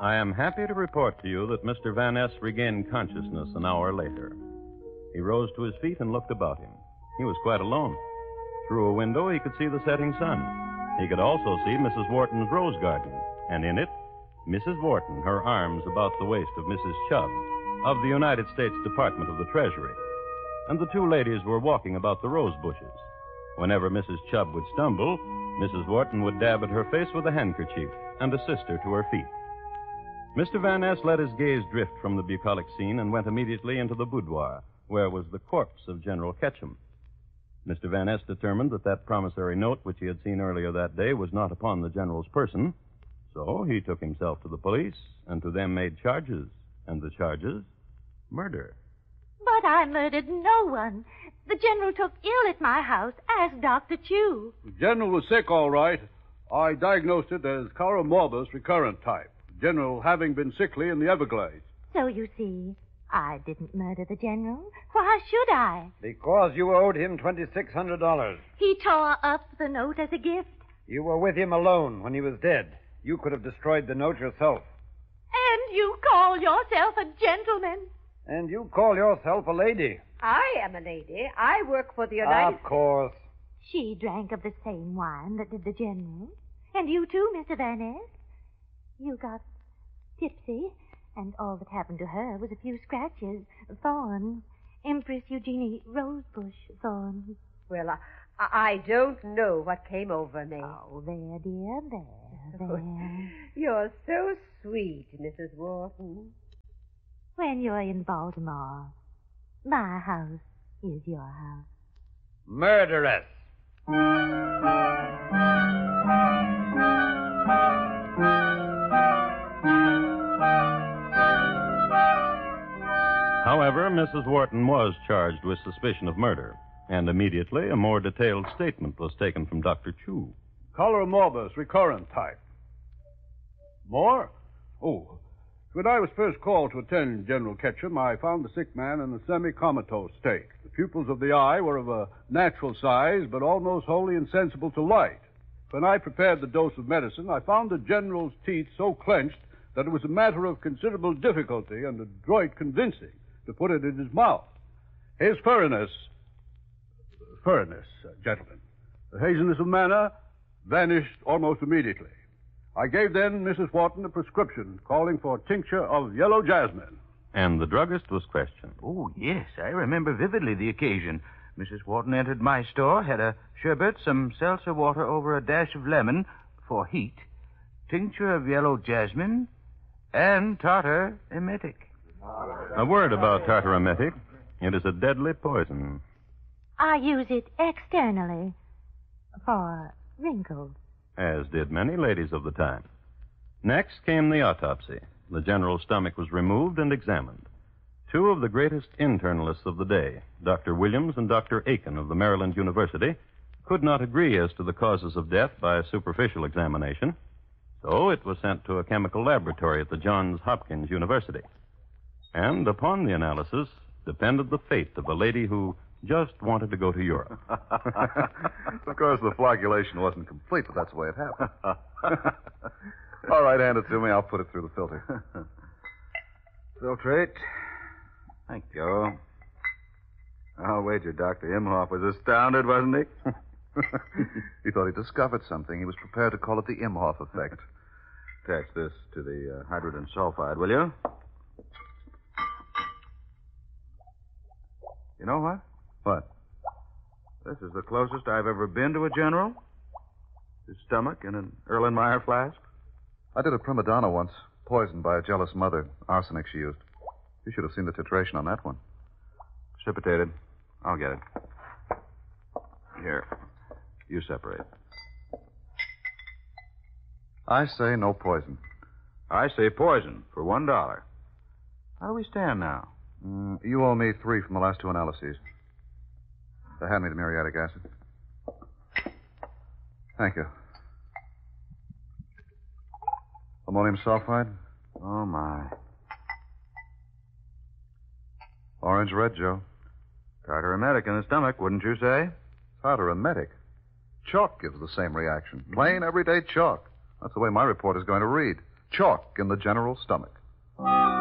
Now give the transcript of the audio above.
I am happy to report to you that Mr. Van Ness regained consciousness an hour later. He rose to his feet and looked about him. He was quite alone. Through a window, he could see the setting sun. He could also see Mrs. Wharton's rose garden, and in it, Mrs. Wharton, her arms about the waist of Mrs. Chubb, of the United States Department of the Treasury. And the two ladies were walking about the rose bushes. Whenever Mrs. Chubb would stumble, Mrs. Wharton would dab at her face with a handkerchief and assist her to her feet. Mr. Van Ness let his gaze drift from the bucolic scene and went immediately into the boudoir, where was the corpse of General Ketchum. Mr. Van Ness determined that promissory note which he had seen earlier that day was not upon the General's person, so he took himself to the police and to them made charges, and the charges, murder. But I murdered no one. The General took ill at my house. Ask Dr. Chu. The General was sick, all right. I diagnosed it as cholera morbus recurrent type. The General having been sickly in the Everglades. So you see, I didn't murder the General. Why should I? Because you owed him $2,600. He tore up the note as a gift. You were with him alone when he was dead. You could have destroyed the note yourself. And you call yourself a gentleman? And you call yourself a lady. I am a lady. I work for the United Of course. She drank of the same wine that did the General. And you too, Mr. Van Ness. You got tipsy, and all that happened to her was a few scratches, thorns, Empress Eugenie Rosebush thorns. Well, I don't know what came over me. Oh, there, dear, there. You're so sweet, Mrs. Wharton. When you're in Baltimore, my house is your house. Murderess. However, Mrs. Wharton was charged with suspicion of murder, and immediately a more detailed statement was taken from Dr. Chu. Cholera morbus recurrent type. More? Oh, when I was first called to attend General Ketchum, I found the sick man in a semi-comatose state. The pupils of the eye were of a natural size, but almost wholly insensible to light. When I prepared the dose of medicine, I found the General's teeth so clenched that it was a matter of considerable difficulty and adroit convincing to put it in his mouth. His furriness, gentlemen, the haziness of manner vanished almost immediately. I gave then Mrs. Wharton a prescription calling for tincture of yellow jasmine. And the druggist was questioned. Oh, yes, I remember vividly the occasion. Mrs. Wharton entered my store, had a sherbet, some seltzer water over a dash of lemon for heat, tincture of yellow jasmine, and tartar emetic. A word about tartar emetic. It is a deadly poison. I use it externally for wrinkles. As did many ladies of the time. Next came the autopsy. The General's stomach was removed and examined. Two of the greatest internalists of the day, Dr. Williams and Dr. Aiken of the Maryland University, could not agree as to the causes of death by a superficial examination, so it was sent to a chemical laboratory at the Johns Hopkins University. And upon the analysis depended the fate of a lady who just wanted to go to Europe. Of course, the flagellation wasn't complete, but that's the way it happened. All right, hand it to me. I'll put it through the filter. Filtrate. Thank you. I'll wager Dr. Imhoff was astounded, wasn't he? He thought he'd discovered something. He was prepared to call it the Imhoff effect. Attach this to the hydrogen sulfide, will you? You know what? What? This is the closest I've ever been to a general. His stomach in an Erlenmeyer flask. I did a prima donna once, poisoned by a jealous mother. Arsenic she used. You should have seen the titration on that one. Precipitated. I'll get it. Here. You separate. I say no poison. I say poison for $1. How do we stand now? You owe me 3 from the last 2 analyses. Hand me the muriatic acid. Thank you. Ammonium sulfide? Oh, my. Orange red, Joe. Tartar emetic in the stomach, wouldn't you say? Tartar emetic? Chalk gives the same reaction. Plain, everyday chalk. That's the way my report is going to read. chalk in the general stomach.